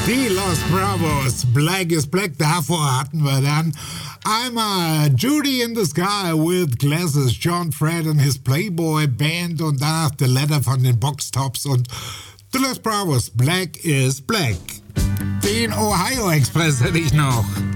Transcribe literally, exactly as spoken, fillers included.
Die Los Bravos, Black is Black. Davor hatten wir dann einmal Judy in the Sky with Glasses, John Fred and his Playboy Band und danach The Letter von den Box Tops und The Los Bravos, Black is Black. Den Ohio Express hätte ich noch.